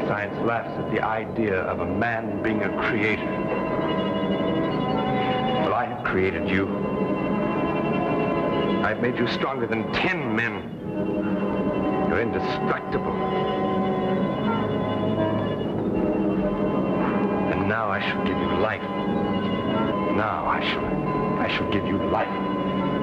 Science laughs at the idea of a man being a creator. But I have created you. I've made you stronger than 10 men. You're indestructible. And now I shall give you life. Now I shall give you life.